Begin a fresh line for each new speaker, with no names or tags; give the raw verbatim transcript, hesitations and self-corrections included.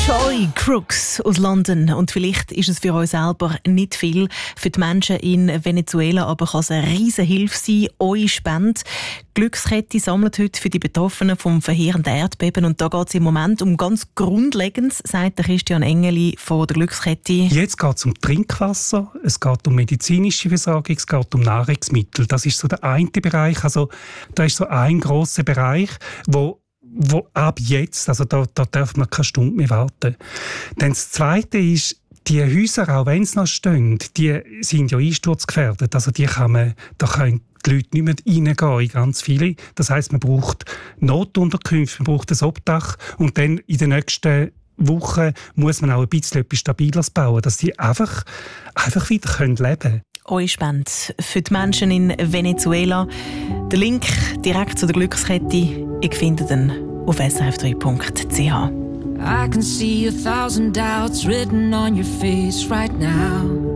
Joy Crooks aus London. Und vielleicht ist es für euch selber nicht viel, für die Menschen in Venezuela, aber kann es eine riesen Hilfe sein. Eure Spende. Glückskette sammelt heute für die Betroffenen vom verheerenden Erdbeben. Und da geht es im Moment um ganz Grundlegendes, sagt der Christian Engeli von der Glückskette.
Jetzt geht es um Trinkwasser, es geht um medizinische Versorgung, es geht um Nahrungsmittel. Das ist so der eine Bereich. Also, da ist so ein grosser Bereich, wo wo ab jetzt, also da, da darf man keine Stunde mehr warten. Dann das Zweite ist, die Häuser, auch wenn sie noch stehen, die sind ja einsturzgefährdet. Also die kann man, da können die Leute nicht mehr reingehen, in ganz viele. Das heisst, man braucht Notunterkünfte, man braucht ein Obdach und dann in den nächsten Wochen muss man auch ein bisschen etwas Stabiles bauen, dass sie einfach, einfach wieder leben können.
Eure Spende für die Menschen in Venezuela. Der Link direkt zu der Glückskette, ihr findet ihn auf s r f drei punkt c h.
I can see a thousand doubts written on your face right now.